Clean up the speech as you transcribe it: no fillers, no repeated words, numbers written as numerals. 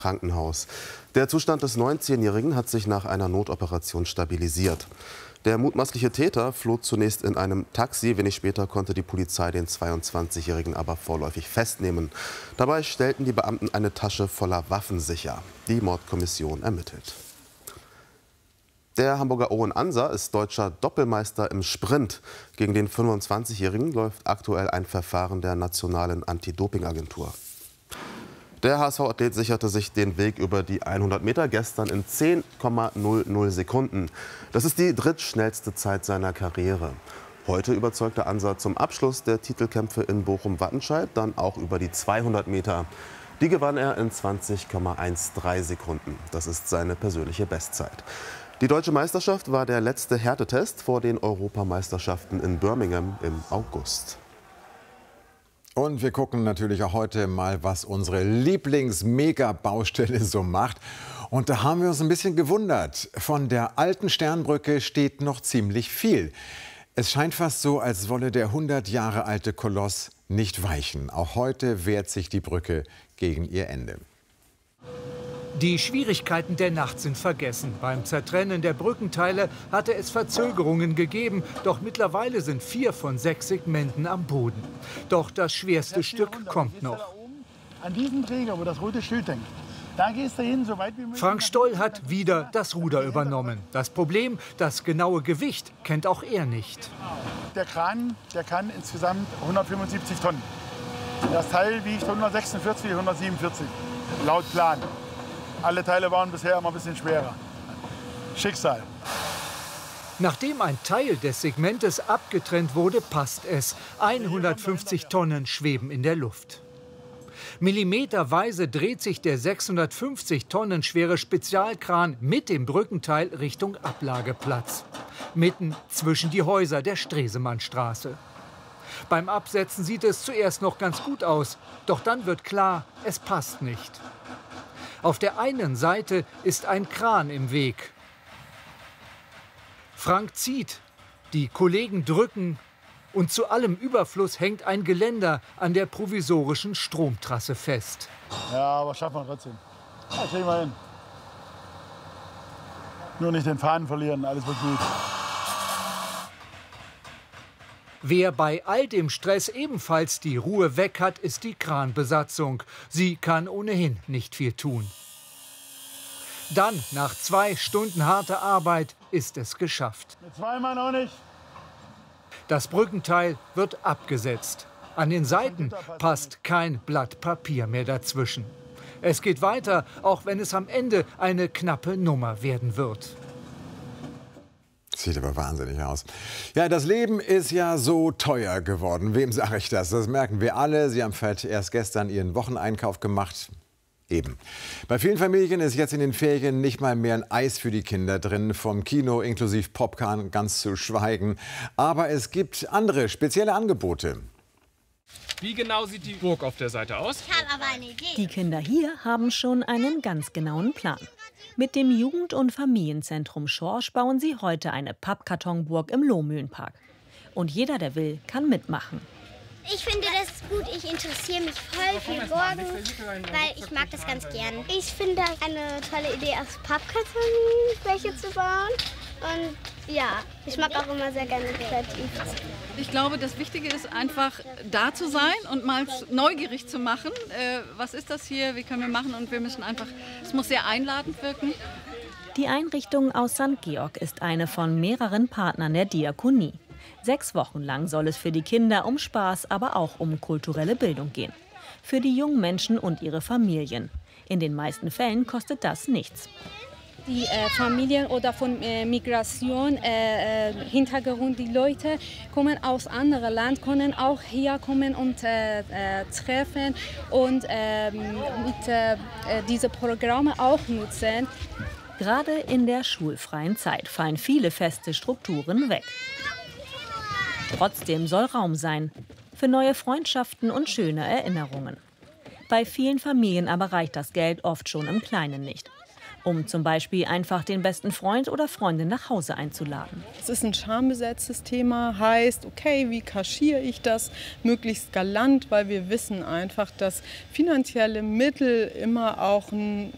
Krankenhaus. Der Zustand des 19-Jährigen hat sich nach einer Notoperation stabilisiert. Der mutmaßliche Täter floh zunächst in einem Taxi. Wenig später konnte die Polizei den 22-Jährigen aber vorläufig festnehmen. Dabei stellten die Beamten eine Tasche voller Waffen sicher. Die Mordkommission ermittelt. Der Hamburger Owen Anser ist deutscher Doppelmeister im Sprint. Gegen den 25-Jährigen läuft aktuell ein Verfahren der Nationalen Anti-Doping-Agentur. Der HSV-Athlet sicherte sich den Weg über die 100 Meter gestern in 10,00 Sekunden. Das ist die drittschnellste Zeit seiner Karriere. Heute überzeugte Anser zum Abschluss der Titelkämpfe in Bochum-Wattenscheid dann auch über die 200 Meter. Die gewann er in 20,13 Sekunden. Das ist seine persönliche Bestzeit. Die deutsche Meisterschaft war der letzte Härtetest vor den Europameisterschaften in Birmingham im August. Und wir gucken natürlich auch heute mal, was unsere Lieblings-Mega-Baustelle so macht. Und da haben wir uns ein bisschen gewundert. Von der alten Sternbrücke steht noch ziemlich viel. Es scheint fast so, als wolle der 100 Jahre alte Koloss nicht weichen. Auch heute wehrt sich die Brücke gegen ihr Ende. Die Schwierigkeiten der Nacht sind vergessen. Beim Zertrennen der Brückenteile hatte es Verzögerungen gegeben. Doch mittlerweile sind 4 von 6 Segmenten am Boden. Doch das schwerste Stück kommt noch. An diesem Träger, wo das rote Schild hängt, da gehst du hin, so weit wie möglich. Frank Stoll hat wieder das Ruder übernommen. Das Problem, das genaue Gewicht kennt auch er nicht. Der Kran, der kann insgesamt 175 Tonnen. Das Teil wiegt 146, 147, laut Plan. Alle Teile waren bisher immer ein bisschen schwerer. Schicksal. Nachdem ein Teil des Segmentes abgetrennt wurde, passt es. 150 Tonnen schweben in der Luft. Millimeterweise dreht sich der 650 Tonnen schwere Spezialkran mit dem Brückenteil Richtung Ablageplatz. Mitten zwischen die Häuser der Stresemannstraße. Beim Absetzen sieht es zuerst noch ganz gut aus. Doch dann wird klar, es passt nicht. Auf der einen Seite ist ein Kran im Weg. Frank zieht, die Kollegen drücken und zu allem Überfluss hängt ein Geländer an der provisorischen Stromtrasse fest. Ja, aber schaffen wir trotzdem. Ja, kriegen wir hin. Nur nicht den Faden verlieren, alles wird gut. Wer bei all dem Stress ebenfalls die Ruhe weg hat, ist die Kranbesatzung. Sie kann ohnehin nicht viel tun. Dann, nach 2 Stunden harter Arbeit, ist es geschafft. Mit 2 Mann auch nicht. Das Brückenteil wird abgesetzt. An den Seiten passt kein Blatt Papier mehr dazwischen. Es geht weiter, auch wenn es am Ende eine knappe Nummer werden wird. Sieht aber wahnsinnig aus. Ja, das Leben ist ja so teuer geworden. Wem sage ich das? Das merken wir alle. Sie haben vielleicht erst gestern Ihren Wocheneinkauf gemacht. Eben. Bei vielen Familien ist jetzt in den Ferien nicht mal mehr ein Eis für die Kinder drin, vom Kino inklusive Popcorn ganz zu schweigen. Aber es gibt andere spezielle Angebote. Wie genau sieht die Burg auf der Seite aus? Ich habe aber eine Idee. Die Kinder hier haben schon einen ganz genauen Plan. Mit dem Jugend- und Familienzentrum Schorsch bauen sie heute eine Pappkartonburg im Lohmühlenpark. Und jeder, der will, kann mitmachen. Ich finde das gut. Ich interessiere mich voll für Burgen, weil ich mag das ganz gern. Ich finde das eine tolle Idee, aus Pappkarton welche zu bauen. Und ja, ich mag auch immer sehr gerne kreativ. Ich glaube, das Wichtige ist einfach, da zu sein und mal neugierig zu machen. Was ist das hier? Wie können wir machen? Und wir müssen einfach, es muss sehr einladend wirken. Die Einrichtung aus St. Georg ist eine von mehreren Partnern der Diakonie. 6 Wochen lang soll es für die Kinder um Spaß, aber auch um kulturelle Bildung gehen. Für die jungen Menschen und ihre Familien. In den meisten Fällen kostet das nichts. Die Familien oder von Migration, Hintergrund, die Leute kommen aus anderen Ländern, können auch hier kommen und treffen und diese Programme auch nutzen. Gerade in der schulfreien Zeit fallen viele feste Strukturen weg. Trotzdem soll Raum sein für neue Freundschaften und schöne Erinnerungen. Bei vielen Familien aber reicht das Geld oft schon im Kleinen nicht. Um zum Beispiel einfach den besten Freund oder Freundin nach Hause einzuladen. Es ist ein schambesetztes Thema, heißt, okay, wie kaschiere ich das möglichst galant, weil wir wissen einfach, dass finanzielle Mittel immer auch ein